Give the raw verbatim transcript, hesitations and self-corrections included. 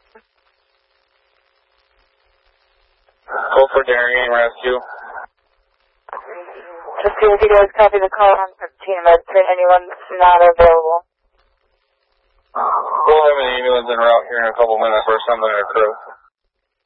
Call for Darien Rescue. Just see if you guys copy the call on fifteen med train. Anyone's not available. We'll have an ambulance en route here in a couple minutes or something to crew.